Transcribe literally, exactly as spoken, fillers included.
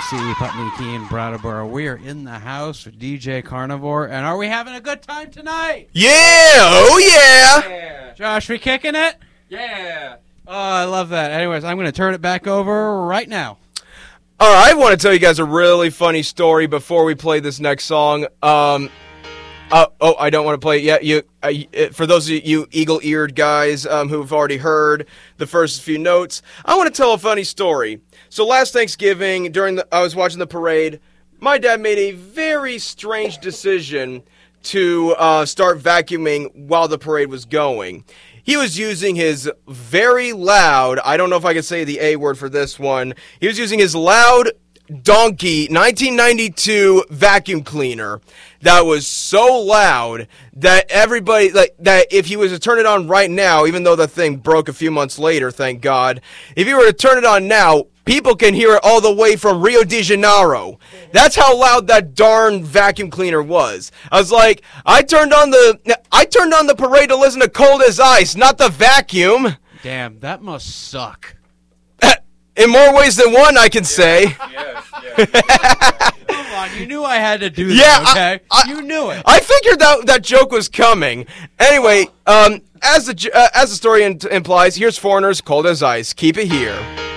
C, Putney, Keene, Brattleboro. We are in the house with D J Carnivore, and are we having a good time tonight? Yeah! Oh, yeah! Yeah. Josh, we kicking it? Yeah. Oh, I love that. Anyways, I'm going to turn it back over right now. All right, I want to tell you guys a really funny story before we play this next song. Um, uh, oh, I don't want to play it yet. You, uh, for those of you eagle-eared guys um, who've already heard the first few notes, I want to tell a funny story. So last Thanksgiving, during the, I was watching the parade. My dad made a very strange decision to uh, start vacuuming while the parade was going. He was using his very loud, I don't know if I can say the A word for this one, he was using his loud donkey nineteen ninety-two vacuum cleaner that was so loud that everybody, like, that if he was to turn it on right now, even though the thing broke a few months later, thank God, if he were to turn it on now, people can hear it all the way from Rio de Janeiro. That's how loud that darn vacuum cleaner was. I was like, I turned on the I turned on the parade to listen to Cold as Ice, not the vacuum. Damn, that must suck. In more ways than one, I can Yeah. say. Yes, yes. Come on, you knew I had to do Yeah, that, okay? I- I- you knew it. I figured that that joke was coming. Anyway, um, as the uh, as the story in- implies, here's Foreigners, Cold as Ice. Keep it here.